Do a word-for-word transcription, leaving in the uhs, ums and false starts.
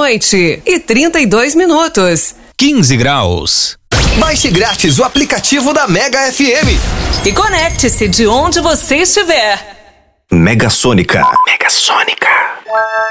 noite e trinta e dois minutos. quinze graus. Baixe grátis o aplicativo da Mega F M. E conecte-se de onde você estiver. Mega Sônica. Mega Sônica.